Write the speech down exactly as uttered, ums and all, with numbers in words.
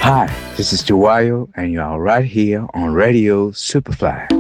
Hi, this is Joayo, and you are right here on Radio Superfly.